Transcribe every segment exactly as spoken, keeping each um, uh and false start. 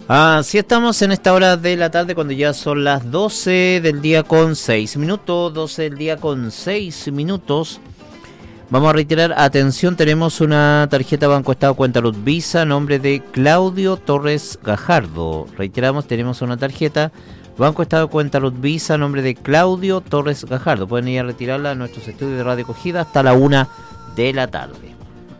Así estamos en esta hora de la tarde cuando ya son las doce del día con seis minutos, doce del día con seis minutos. Vamos a reiterar, atención, tenemos una tarjeta Banco Estado Cuenta Luz Visa, nombre de Claudio Torres Gajardo. Reiteramos, tenemos una tarjeta Banco Estado Cuenta Luz Visa, nombre de Claudio Torres Gajardo. Pueden ir a retirarla a nuestros estudios de Radio Cogida hasta la una de la tarde.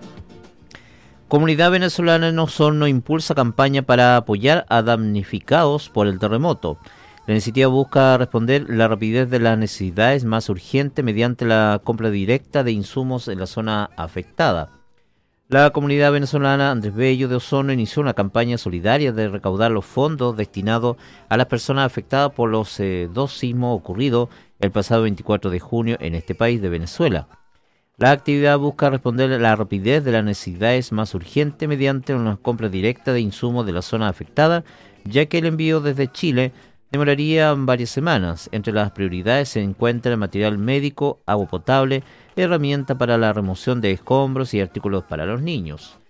Comunidad Venezolana en Osorno impulsa campaña para apoyar a damnificados por el terremoto. La iniciativa busca responder la rapidez de las necesidades más urgentes mediante la compra directa de insumos en la zona afectada. La comunidad venezolana Andrés Bello de Osorno inició una campaña solidaria de recaudar los fondos destinados a las personas afectadas por los eh, dos sismos ocurridos el pasado veinticuatro de junio en este país de Venezuela. La actividad busca responder a la rapidez de las necesidades más urgentes mediante una compra directa de insumos de la zona afectada, ya que el envío desde Chile demoraría varias semanas. Entre las prioridades se encuentra el material médico, agua potable, herramienta para la remoción de escombros y artículos para los niños.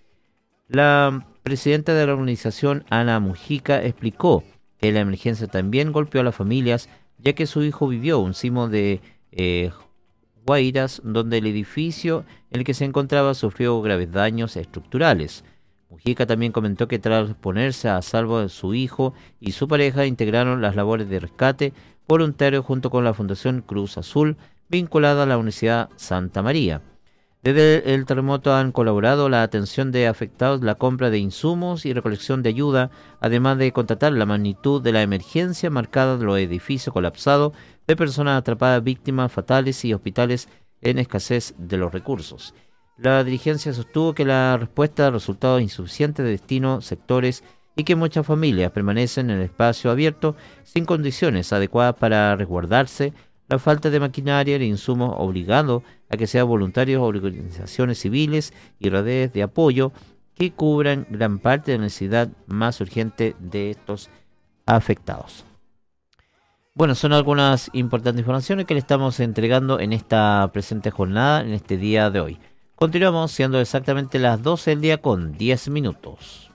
La presidenta de la organización, Ana Mujica, explicó que la emergencia también golpeó a las familias, ya que su hijo vivió un sismo de eh, Guairas, donde el edificio en el que se encontraba sufrió graves daños estructurales. Mujica también comentó que tras ponerse a salvo de su hijo y su pareja, integraron las labores de rescate voluntario junto con la Fundación Cruz Azul, vinculada a la Universidad Santa María. Desde el terremoto han colaborado la atención de afectados, la compra de insumos y recolección de ayuda, además de contratar la magnitud de la emergencia marcada de los edificios colapsados, de personas atrapadas, víctimas fatales y hospitales en escasez de los recursos. La dirigencia sostuvo que la respuesta ha resultado insuficiente de destinos, sectores y que muchas familias permanecen en el espacio abierto sin condiciones adecuadas para resguardarse, la falta de maquinaria y insumos obligando a que sean voluntarios o organizaciones civiles y redes de apoyo que cubran gran parte de la necesidad más urgente de estos afectados. Bueno, son algunas importantes informaciones que le estamos entregando en esta presente jornada, en este día de hoy. Continuamos siendo exactamente las doce del día con diez minutos.